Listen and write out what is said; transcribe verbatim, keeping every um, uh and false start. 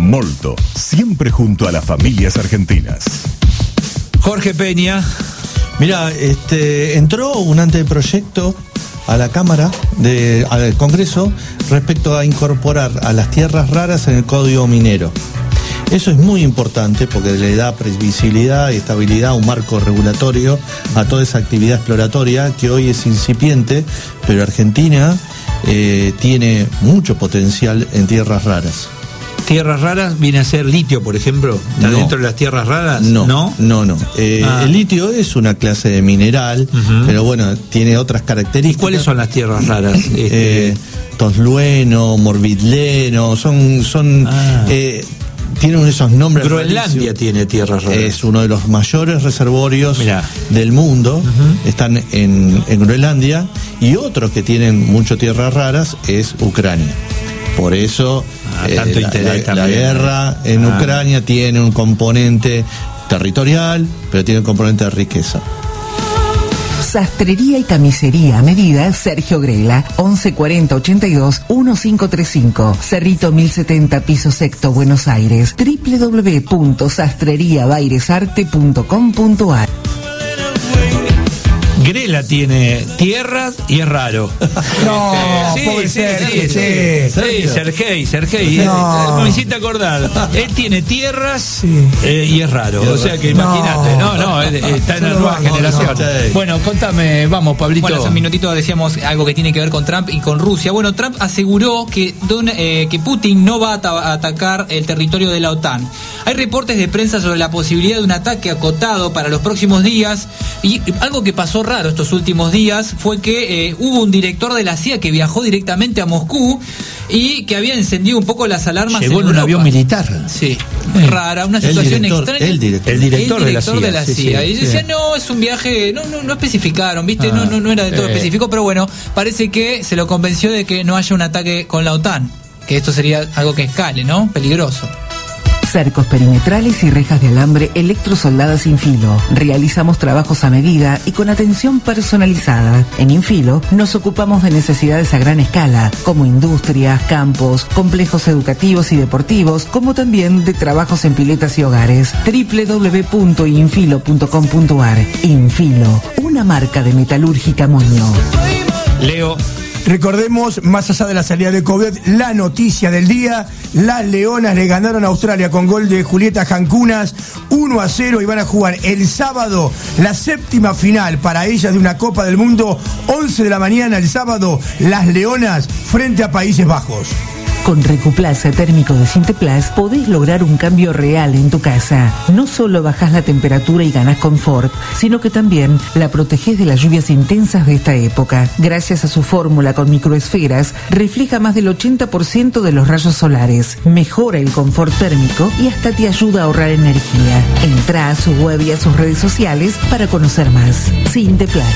Molto, siempre junto a las familias argentinas. Jorge Peña. Mira, este, entró un anteproyecto a la Cámara, de, al Congreso, respecto a incorporar a las tierras raras en el Código Minero. Eso es muy importante porque le da previsibilidad y estabilidad a un marco regulatorio a toda esa actividad exploratoria que hoy es incipiente, pero Argentina eh, tiene mucho potencial en tierras raras. ¿Tierras raras viene a ser litio, por ejemplo? ¿Está No. dentro de las tierras raras? No, no, no. no. Eh, ah. El litio es una clase de mineral, uh-huh. pero bueno, tiene otras características. ¿Y cuáles son las tierras raras? Este... Eh, toslueno, morvidleno, son... son ah. eh, tienen esos nombres. Groenlandia rarísimos. Tiene tierras raras. Es uno de los mayores reservorios Mirá. del mundo. Uh-huh. Están en, en Groenlandia. Y otros que tienen mucho tierras raras es Ucrania. Por eso ah, eh, tanto la, interés la, la guerra en ah. Ucrania tiene un componente territorial, pero tiene un componente de riqueza. Sastrería y camisería a medida Sergio Grela, once cuarenta ochenta y dos quince treinta y cinco, Cerrito mil setenta, piso sexto, Buenos Aires, doble u doble u doble u punto sastrería bairesarte punto com punto a r. Grela tiene tierras y es raro. No, sí, pobre sí, Sergio, sí, sí, sí, sí, Sergei, Sergei. No. Me hiciste acordar. Él tiene tierras sí. eh, y es raro. O sea que imagínate. No, no, él, está en la no, nueva no, generación. no, no. Bueno, contame, vamos, Pablito. Bueno, hace un minutito decíamos algo que tiene que ver con Trump y con Rusia. Bueno, Trump aseguró que, Don, eh, que Putin no va a, ta- a atacar el territorio de la OTAN. Hay reportes de prensa sobre la posibilidad de un ataque acotado para los próximos días. Y algo que pasó raro estos últimos días fue que eh, hubo un director de la C I A que viajó directamente a Moscú y que había encendido un poco las alarmas. Llegó en, en un Europa. avión militar. Sí, Eh, rara, una el situación director, extraña. el director. El director, El de la director C I A. de la sí, C I A. sí, y sí. decía, no, es un viaje, no, no, no especificaron, ¿viste? Ah, no, no, no era de todo eh. específico, pero bueno, parece que se lo convenció de que no haya un ataque con la OTAN, que esto sería algo que escale, ¿no? Peligroso. Cercos perimetrales y rejas de alambre electrosoldadas Infilo. Realizamos trabajos a medida y con atención personalizada. En Infilo nos ocupamos de necesidades a gran escala, como industrias, campos, complejos educativos y deportivos, como también de trabajos en piletas y hogares. doble u doble u doble u punto infilo punto com punto a r. Infilo, una marca de metalúrgica Moño. Leo. Recordemos, más allá de la salida de COVID, la noticia del día: las Leonas le ganaron a Australia con gol de Julieta Jancunas uno a cero y van a jugar el sábado la séptima final para ellas de una Copa del Mundo, once de la mañana el sábado, las Leonas frente a Países Bajos. Con Recuplaza térmico de Sinteplas podés lograr un cambio real en tu casa. No solo bajás la temperatura y ganás confort, sino que también la protegés de las lluvias intensas de esta época. Gracias a su fórmula con microesferas, refleja más del ochenta por ciento de los rayos solares, mejora el confort térmico y hasta te ayuda a ahorrar energía. Entrá a su web y a sus redes sociales para conocer más. Sinteplas.